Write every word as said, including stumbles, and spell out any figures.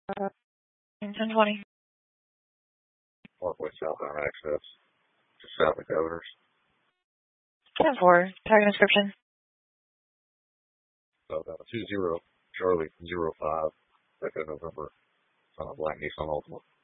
ten twenty. Parkway southbound access to South of Governors. ten four. Tag and description. Southbound two zero Charlie zero five. Echo November. On a black Nissan Altima.